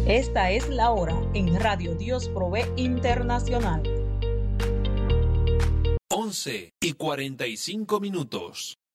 Esta es la hora en Radio Dios Provee Internacional. 11:45.